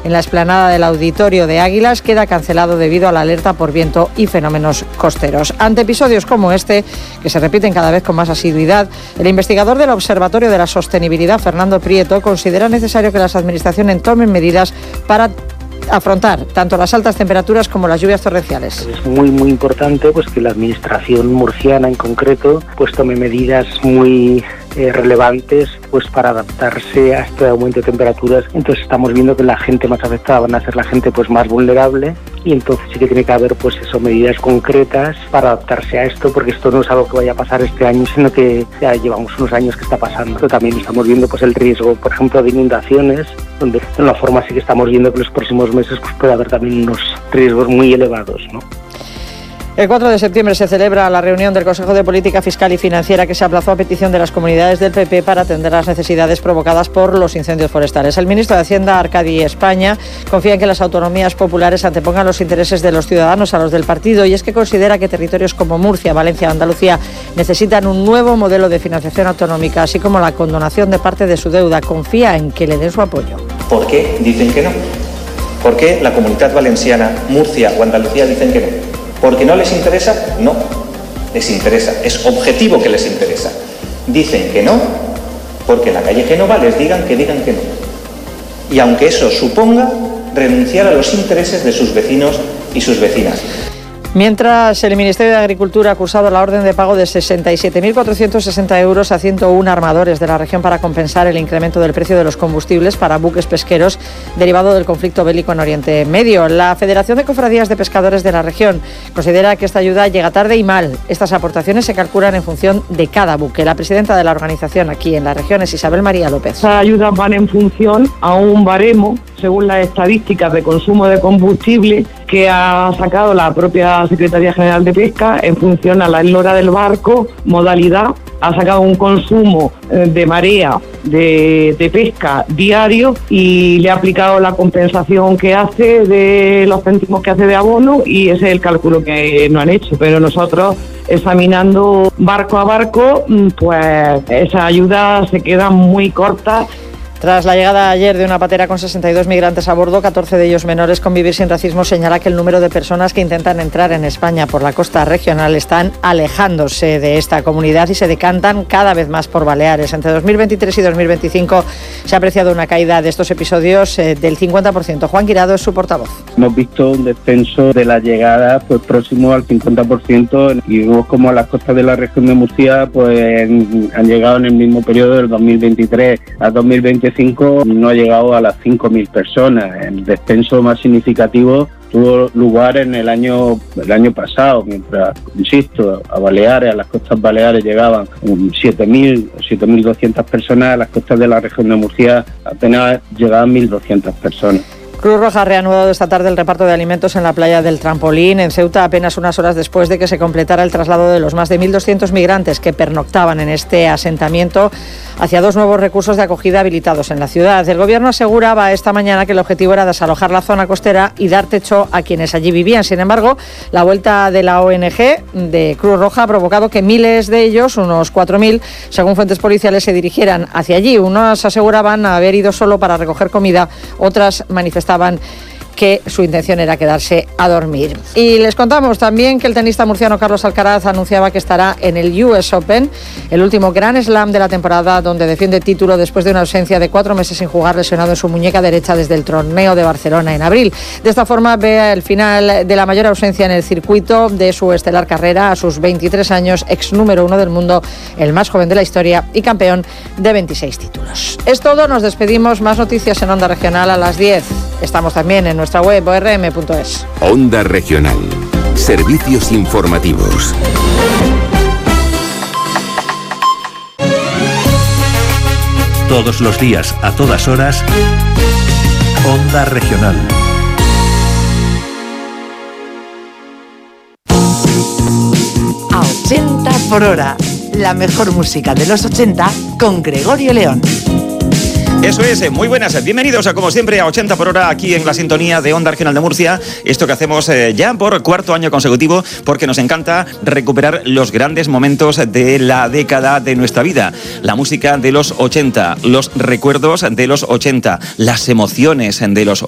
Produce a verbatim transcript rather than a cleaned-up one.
en la explanada del Auditorio de Águilas queda cancelado debido a la alerta por viento y fenómenos costeros. Ante episodios como este, que se repiten cada vez con más asiduidad, el investigador del Observatorio de la Sostenibilidad, Fernando Prieto, considera necesario que las administraciones tomen medidas para afrontar tanto las altas temperaturas como las lluvias torrenciales. Es muy muy importante pues que la administración murciana en concreto pues tome medidas muy eh, relevantes pues para adaptarse a este aumento de temperaturas. Entonces estamos viendo que la gente más afectada van a ser la gente pues más vulnerable, y entonces sí que tiene que haber pues eso, medidas concretas para adaptarse a esto, porque esto no es algo que vaya a pasar este año, sino que ya llevamos unos años que está pasando. Pero también estamos viendo pues el riesgo, por ejemplo, de inundaciones, donde de una forma sí que estamos viendo que los próximos meses pues puede haber también unos riesgos muy elevados, ¿no? El cuatro de septiembre se celebra la reunión del Consejo de Política Fiscal y Financiera, que se aplazó a petición de las comunidades del P P para atender las necesidades provocadas por los incendios forestales. El ministro de Hacienda, Arcadi España, confía en que las autonomías populares antepongan los intereses de los ciudadanos a los del partido, y es que considera que territorios como Murcia, Valencia o Andalucía necesitan un nuevo modelo de financiación autonómica, así como la condonación de parte de su deuda. Confía en que le den su apoyo. ¿Por qué dicen que no? ¿Por qué la Comunidad Valenciana, Murcia o Andalucía dicen que no? ¿Porque no les interesa? No, les interesa, es objetivo que les interesa. Dicen que no, porque en la calle Génova les digan que digan que no. Y aunque eso suponga renunciar a los intereses de sus vecinos y sus vecinas. Mientras, el Ministerio de Agricultura ha cursado la orden de pago de sesenta y siete mil cuatrocientos sesenta euros a ciento uno armadores de la región para compensar el incremento del precio de los combustibles para buques pesqueros derivado del conflicto bélico en Oriente Medio. La Federación de Cofradías de Pescadores de la región considera que esta ayuda llega tarde y mal. Estas aportaciones se calculan en función de cada buque. La presidenta de la organización aquí en la región es Isabel María López. Estas ayudas van en función a un baremo, según las estadísticas de consumo de combustible que ha sacado la propia Secretaría General de Pesca en función a la eslora del barco, modalidad. Ha sacado un consumo de marea de, de pesca diario y le ha aplicado la compensación que hace de los céntimos que hace de abono, y ese es el cálculo que no han hecho. Pero nosotros, examinando barco a barco, pues esa ayuda se queda muy corta. Tras la llegada ayer de una patera con sesenta y dos migrantes a bordo, catorce de ellos menores, Convivir Sin Racismo señala que el número de personas que intentan entrar en España por la costa regional están alejándose de esta comunidad y se decantan cada vez más por Baleares. Entre dos mil veintitrés y dos mil veinticinco se ha apreciado una caída de estos episodios eh, del cincuenta por ciento. Juan Guirado es su portavoz. Hemos visto un descenso de la llegada pues próximo al cincuenta por ciento, y vemos como las costas de la región de Murcia pues han llegado en el mismo periodo del dos mil veintitrés a dos mil veinticinco, no ha llegado a las cinco mil personas. El descenso más significativo tuvo lugar en el año el año pasado, mientras, insisto, a Baleares, a las costas Baleares llegaban siete mil, siete mil doscientas personas, a las costas de la región de Murcia apenas llegaban mil doscientas personas. Cruz Roja ha reanudado esta tarde el reparto de alimentos en la playa del Trampolín, en Ceuta, apenas unas horas después de que se completara el traslado de los más de mil doscientos migrantes que pernoctaban en este asentamiento hacia dos nuevos recursos de acogida habilitados en la ciudad. El Gobierno aseguraba esta mañana que el objetivo era desalojar la zona costera y dar techo a quienes allí vivían. Sin embargo, la vuelta de la O N G de Cruz Roja ha provocado que miles de ellos, unos cuatro mil, según fuentes policiales, se dirigieran hacia allí. Unos aseguraban haber ido solo para recoger comida, otras manifestaban que su intención era quedarse a dormir. Y les contamos también que el tenista murciano Carlos Alcaraz anunciaba que estará en el U S Open, el último Grand Slam de la temporada, donde defiende título después de una ausencia de cuatro meses sin jugar, lesionado en su muñeca derecha desde el torneo de Barcelona en abril. De esta forma ve el final de la mayor ausencia en el circuito de su estelar carrera a sus veintitrés años, ex número uno del mundo, el más joven de la historia y campeón de veintiséis títulos. Es todo, nos despedimos. Más noticias en Onda Regional a las diez. Estamos también en nuestra web o r m punto es. Onda Regional. Servicios informativos. Todos los días, a todas horas, Onda Regional. A ochenta por hora. La mejor música de los ochenta con Gregorio León. Eso es, muy buenas, bienvenidos a como siempre a ochenta por hora aquí en la sintonía de Onda Regional de Murcia. Esto que hacemos eh, ya por cuarto año consecutivo, porque nos encanta recuperar los grandes momentos de la década de nuestra vida. La música de los ochenta, los recuerdos de los ochenta, las emociones de los